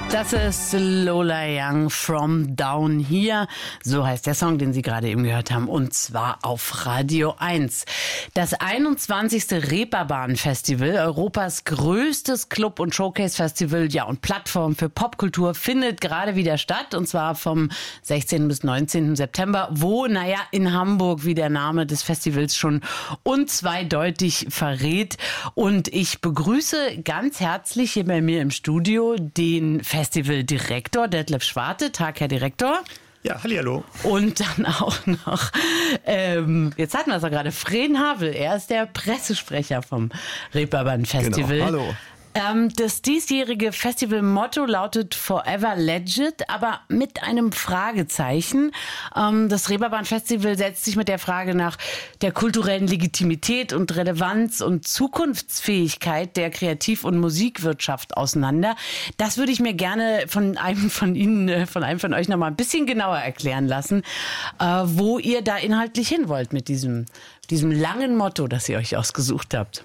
Das ist Lola Young, From Down Here. So heißt der Song, den Sie gerade eben gehört haben. Und zwar auf Radio 1. Das 21. Reeperbahn-Festival, Europas größtes Club- und Showcase-Festival, ja, und Plattform für Popkultur, findet gerade wieder statt. Und zwar vom 16. bis 19. September, wo, naja, in Hamburg, wie der Name des Festivals schon unzweideutig verrät. Und ich begrüße ganz herzlich hier bei mir im Studio den Festivaldirektor Detlef Schwarte. Tag, Herr Direktor. Ja, hallihallo. Und dann auch noch, jetzt hatten wir es ja gerade, Fren Havel. Er ist der Pressesprecher vom Reeperbahn Festival. Genau, hallo. Das diesjährige Festivalmotto lautet Forever Legit, aber mit einem Fragezeichen. Das Reeperbahn Festival setzt sich mit der Frage nach der kulturellen Legitimität und Relevanz und Zukunftsfähigkeit der Kreativ- und Musikwirtschaft auseinander. Das würde ich mir gerne von einem von von euch noch mal ein bisschen genauer erklären lassen, wo ihr da inhaltlich hin wollt mit diesem langen Motto, das ihr euch ausgesucht habt.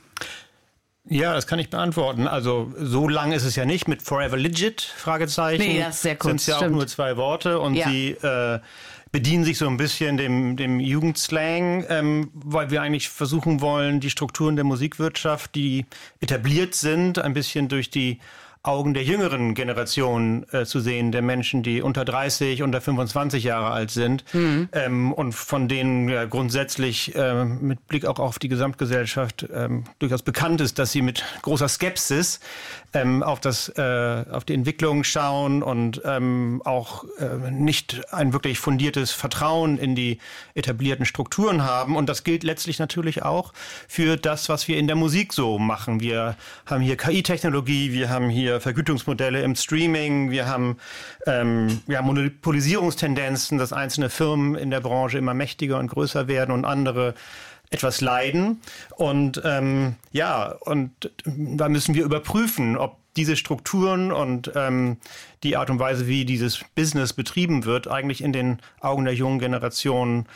Ja, das kann ich beantworten. Also so lang ist es ja nicht mit Forever Legit, Fragezeichen. Nee, das ist sehr kurz. Sind es ja auch nur 2 Worte und ja. Sie bedienen sich so ein bisschen dem Jugendslang, weil wir eigentlich versuchen wollen, die Strukturen der Musikwirtschaft, die etabliert sind, ein bisschen durch die Augen der jüngeren Generation zu sehen, der Menschen, die unter 30, unter 25 Jahre alt sind und von denen ja, grundsätzlich mit Blick auch auf die Gesamtgesellschaft durchaus bekannt ist, dass sie mit großer Skepsis auf die Entwicklung schauen und auch nicht ein wirklich fundiertes Vertrauen in die etablierten Strukturen haben. Und das gilt letztlich natürlich auch für das, was wir in der Musik so machen. Wir haben hier KI-Technologie, wir haben hier Vergütungsmodelle im Streaming, wir haben Monopolisierungstendenzen, dass einzelne Firmen in der Branche immer mächtiger und größer werden und andere etwas leiden. Und und da müssen wir überprüfen, ob diese Strukturen und die Art und Weise, wie dieses Business betrieben wird, eigentlich in den Augen der jungen Generation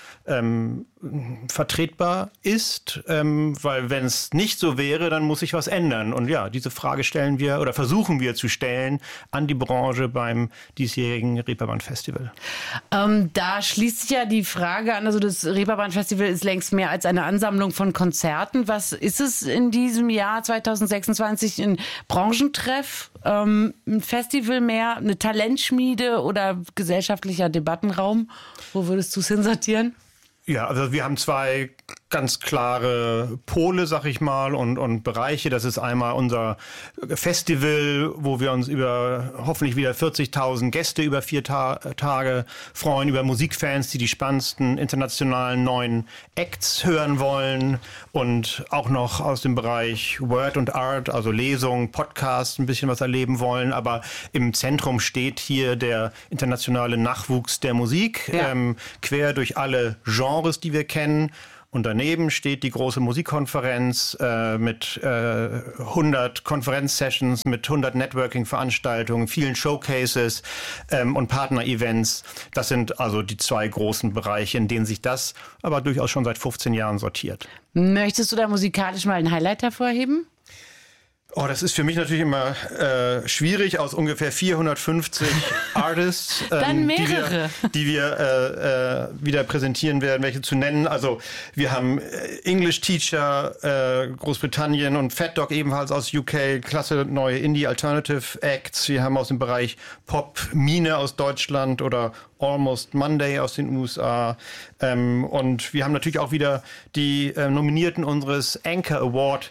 vertretbar ist. Weil wenn es nicht so wäre, dann muss sich was ändern. Und ja, diese Frage stellen wir oder versuchen wir zu stellen an die Branche beim diesjährigen Reeperbahn Festival. Da schließt sich ja die Frage an, also das Reeperbahn Festival ist längst mehr als eine Ansammlung von Konzerten. Was ist es in diesem Jahr 2026? Ein Branchentreff, ein Festival mehr, eine Talentschmiede oder gesellschaftlicher Debattenraum? Wo würdest du es hinsortieren? Ja, also wir haben 2 ganz klare Pole, sag ich mal, und Bereiche. Das ist einmal unser Festival, wo wir uns über hoffentlich wieder 40.000 Gäste über 4 Tage freuen, über Musikfans, die spannendsten internationalen neuen Acts hören wollen und auch noch aus dem Bereich Word und Art, also Lesungen, Podcasts, ein bisschen was erleben wollen. Aber im Zentrum steht hier der internationale Nachwuchs der Musik, quer durch alle Genres, die wir kennen. Und daneben steht die große Musikkonferenz mit 100 Konferenzsessions, mit 100 Networking-Veranstaltungen, vielen Showcases und Partner-Events. Das sind also die 2 großen Bereiche, in denen sich das aber durchaus schon seit 15 Jahren sortiert. Möchtest du da musikalisch mal ein Highlight hervorheben? Oh, das ist für mich natürlich immer schwierig, aus ungefähr 450 Artists, die wir wieder präsentieren werden, welche zu nennen. Also wir haben English Teacher, Großbritannien und Fat Dog ebenfalls aus UK, klasse neue Indie-Alternative Acts. Wir haben aus dem Bereich Pop Mine aus Deutschland oder Almost Monday aus den USA. Und wir haben natürlich auch wieder die Nominierten unseres Anchor Award,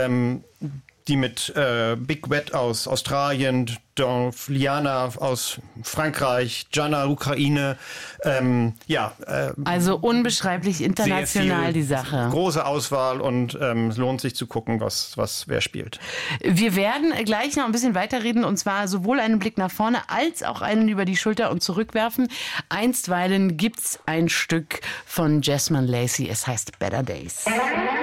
die mit Big Wet aus Australien, Liana aus Frankreich, Jana, Ukraine. Also unbeschreiblich international die Sache. Große Auswahl und es lohnt sich zu gucken, wer spielt. Wir werden gleich noch ein bisschen weiterreden und zwar sowohl einen Blick nach vorne als auch einen über die Schulter und zurückwerfen. Einstweilen gibt's ein Stück von Jasmine Lacey. Es heißt Better Days.